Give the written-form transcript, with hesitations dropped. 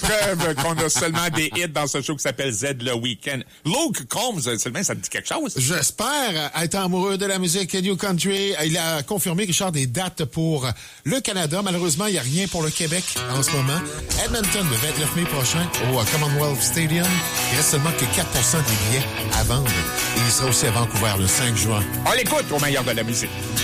qu'on a seulement des hits dans ce show qui s'appelle Z le Weekend. Luke Combs, seulement, ça te dit quelque chose? J'espère être amoureux de la musique New Country. Il a confirmé, Richard, des dates pour le Canada. Malheureusement, il n'y a rien pour le Québec en ce moment. Edmonton, le 29 mai prochain, au Commonwealth Stadium. Il reste seulement que 4 % des billets à vendre. Et il sera aussi à Vancouver le 5 juin. On l'écoute au meilleur de la musique.